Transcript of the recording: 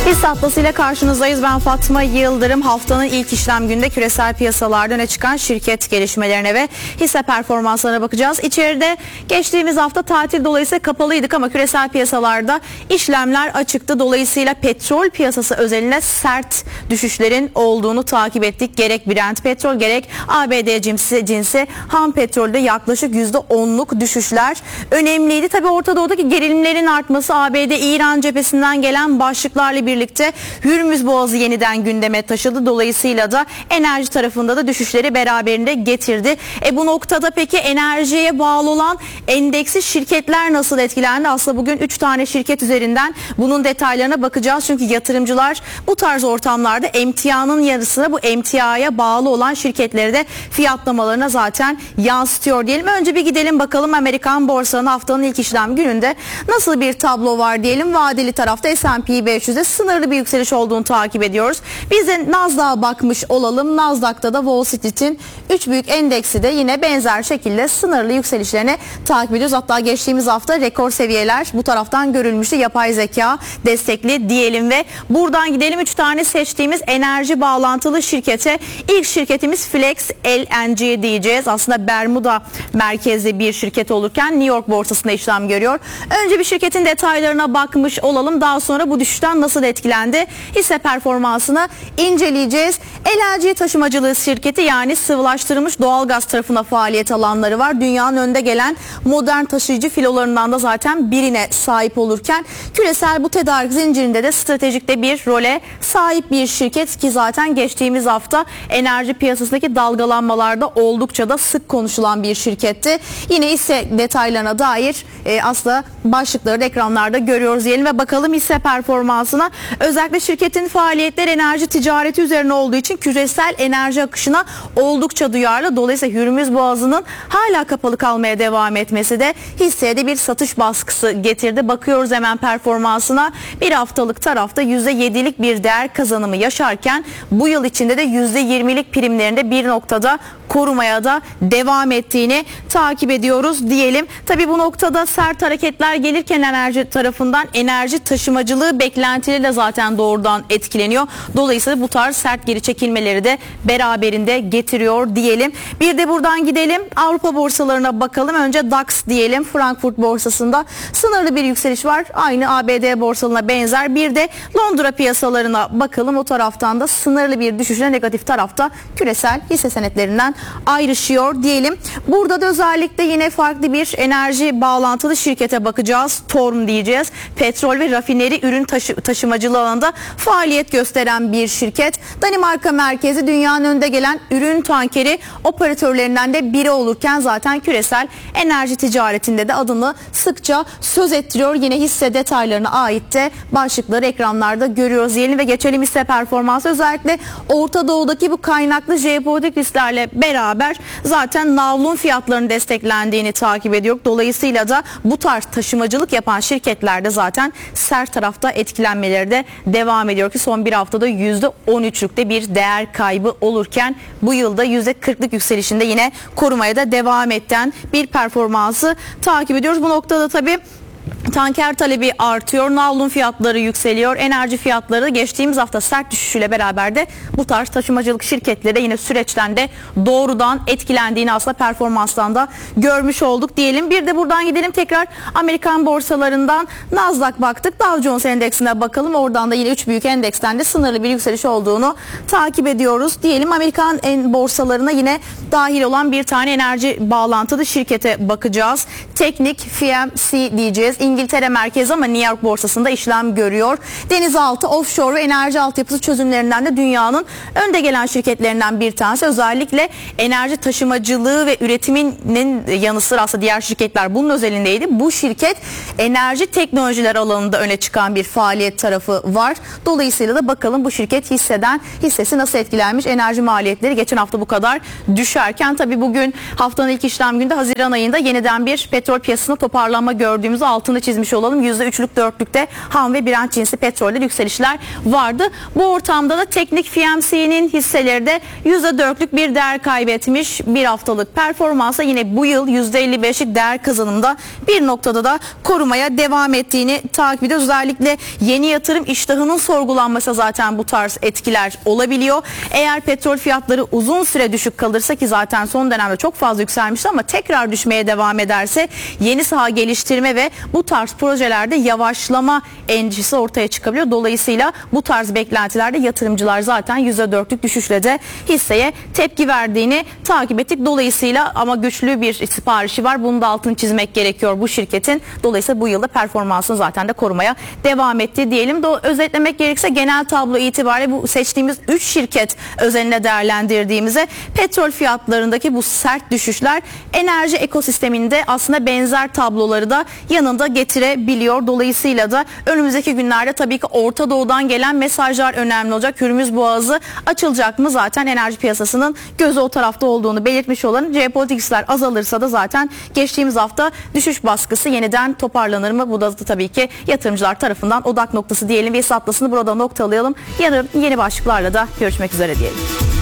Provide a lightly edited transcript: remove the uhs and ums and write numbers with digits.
Hisse atlasıyla karşınızdayız. Ben Fatma Yıldırım. Haftanın ilk işlem günde küresel piyasalarda öne çıkan şirket gelişmelerine ve hisse performanslarına bakacağız. İçeride geçtiğimiz hafta tatil dolayısıyla kapalıydık ama küresel piyasalarda işlemler açıktı. Dolayısıyla petrol piyasası özelinde sert düşüşlerin olduğunu takip ettik. Gerek Brent petrol gerek ABD cinsi ham petrolde yaklaşık %10'luk düşüşler önemliydi. Tabii Orta Doğu'daki gerilimlerin artması, ABD-İran cephesinden gelen başlıklarla birlikte Hürmüz Boğazı yeniden gündeme taşıdı. Dolayısıyla da enerji tarafında da düşüşleri beraberinde getirdi. Bu noktada peki enerjiye bağlı olan endeksi şirketler nasıl etkilendi? Aslında bugün 3 tane şirket üzerinden bunun detaylarına bakacağız. Çünkü yatırımcılar bu tarz ortamlarda emtianın yarısına bu emtiaya bağlı olan şirketleri de fiyatlamalarına zaten yansıtıyor diyelim. Önce bir gidelim bakalım Amerikan borsanın haftanın ilk işlem gününde nasıl bir tablo var diyelim. Vadeli tarafta S&P 500'de sınırlı bir yükseliş olduğunu takip ediyoruz. Biz de Nasdaq'a bakmış olalım. Nasdaq'ta da Wall Street'in 3 büyük endeksi de yine benzer şekilde sınırlı yükselişlerini takip ediyoruz. Hatta geçtiğimiz hafta rekor seviyeler bu taraftan görülmüştü. Yapay zeka destekli diyelim ve buradan gidelim 3 tane seçtiğimiz enerji bağlantılı şirkete. İlk şirketimiz Flex LNG diyeceğiz. Aslında Bermuda merkezli bir şirket olurken New York borsasında işlem görüyor. Önce bir şirketin detaylarına bakmış olalım. Daha sonra bu düşüşten nasıl etkilendi? Hisse performansını inceleyeceğiz. LNG taşımacılığı şirketi yani sıvılaştırılmış doğalgaz tarafına faaliyet alanları var. Dünyanın önde gelen modern taşıyıcı filolarından da zaten birine sahip olurken küresel bu tedarik zincirinde de stratejik de bir role sahip bir şirket ki zaten geçtiğimiz hafta enerji piyasasındaki dalgalanmalarda oldukça da sık konuşulan bir şirketti. Yine hisse detaylarına dair aslında başlıkları da ekranlarda görüyoruz diyelim ve bakalım hisse performansına. Özellikle şirketin faaliyetleri enerji ticareti üzerine olduğu için küresel enerji akışına oldukça duyarlı. Dolayısıyla Hürmüz Boğazı'nın hala kapalı kalmaya devam etmesi de hisseye de bir satış baskısı getirdi. Bakıyoruz hemen performansına. Bir haftalık tarafta %7'lik bir değer kazanımı yaşarken bu yıl içinde de %20'lik primlerinde bir noktada korumaya da devam ettiğini takip ediyoruz diyelim. Tabii bu noktada sert hareketler gelirken enerji tarafından enerji taşımacılığı beklentileri de zaten doğrudan etkileniyor. Dolayısıyla bu tarz sert geri çekilmeleri de beraberinde getiriyor diyelim. Bir de buradan gidelim Avrupa borsalarına bakalım. Önce DAX diyelim. Frankfurt borsasında sınırlı bir yükseliş var. Aynı ABD borsalarına benzer. Bir de Londra piyasalarına bakalım. O taraftan da sınırlı bir düşüşle negatif tarafta küresel hisse senetlerinden ayrışıyor diyelim. Burada da özellikle yine farklı bir enerji bağlantılı şirkete bakacağız. TORM diyeceğiz. Petrol ve rafineri ürün taşımacılığı alanında faaliyet gösteren bir şirket. Danimarka merkezi dünyanın önde gelen ürün tankeri operatörlerinden de biri olurken zaten küresel enerji ticaretinde de adını sıkça söz ettiriyor. Yine hisse detaylarına ait de başlıkları ekranlarda görüyoruz diyelim ve geçelim hisse performansı. Özellikle Orta Doğu'daki bu kaynaklı jeopolitik risklerle beraber zaten navlun fiyatlarının desteklendiğini takip ediyor. Dolayısıyla da bu tarz taşımacılık yapan şirketlerde zaten sert tarafta etkilenmeleri de devam ediyor ki son bir haftada %13'lükte bir değer kaybı olurken bu yılda %40'lık yükselişinde yine korumaya da devam eden bir performansı takip ediyoruz. Bu noktada tabii tanker talebi artıyor, navlun fiyatları yükseliyor, enerji fiyatları geçtiğimiz hafta sert düşüşüyle beraber de bu tarz taşımacılık şirketleri yine süreçten de doğrudan etkilendiğini aslında performanstan da görmüş olduk diyelim. Bir de buradan gidelim tekrar Amerikan borsalarından Nasdaq baktık. Dow Jones endeksine bakalım. Oradan da yine 3 büyük endeksten de sınırlı bir yükseliş olduğunu takip ediyoruz diyelim. Amerikan borsalarına yine dahil olan bir tane enerji bağlantılı şirkete bakacağız. Teknik FMC diyeceğiz. İngiltere merkezi ama New York borsasında işlem görüyor. Denizaltı, offshore ve enerji altyapısı çözümlerinden de dünyanın önde gelen şirketlerinden bir tanesi. Özellikle enerji taşımacılığı ve üretiminin yanı sıra aslında diğer şirketler bunun özelindeydi. Bu şirket enerji teknolojiler alanında öne çıkan bir faaliyet tarafı var. Dolayısıyla da bakalım bu şirket hissesi nasıl etkilenmiş? Enerji maliyetleri geçen hafta bu kadar düşerken tabii bugün haftanın ilk işlem günde Haziran ayında yeniden bir petrol piyasasında toparlanma gördüğümüzü altını altını çizmiş olalım. %3'lük 4'lükte ham ve Brent cinsi petrolde yükselişler vardı. Bu ortamda da Teknik FMC'nin hisseleri de %4'lük bir değer kaybetmiş. Bir haftalık performansa yine bu yıl %55'lik değer kazanımda bir noktada da korumaya devam ettiğini takip ediyoruz. Özellikle yeni yatırım iştahının sorgulanması zaten bu tarz etkiler olabiliyor. Eğer petrol fiyatları uzun süre düşük kalırsa, ki zaten son dönemde çok fazla yükselmişti ama tekrar düşmeye devam ederse yeni saha geliştirme ve bu tarz projelerde yavaşlama endişesi ortaya çıkabiliyor. Dolayısıyla bu tarz beklentilerde yatırımcılar zaten %4'lük düşüşle de hisseye tepki verdiğini takip ettik. Dolayısıyla ama güçlü bir siparişi var. Bunu da altını çizmek gerekiyor bu şirketin. Dolayısıyla bu yılda performansını zaten de korumaya devam etti diyelim. Özetlemek gerekirse genel tablo itibariyle bu seçtiğimiz 3 şirket özelinde değerlendirdiğimizde petrol fiyatlarındaki bu sert düşüşler enerji ekosisteminde aslında benzer tabloları da yanında getirebiliyor. Dolayısıyla da önümüzdeki günlerde tabii ki Orta Doğu'dan gelen mesajlar önemli olacak. Hürmüz Boğazı açılacak mı? Zaten enerji piyasasının gözü o tarafta olduğunu belirtmiş olan, jeopolitik riskler azalırsa da zaten geçtiğimiz hafta düşüş baskısı yeniden toparlanır mı? Bu da tabii ki yatırımcılar tarafından odak noktası diyelim ve hesaplasını burada noktalayalım. Yarın yeni başlıklarla da görüşmek üzere diyelim.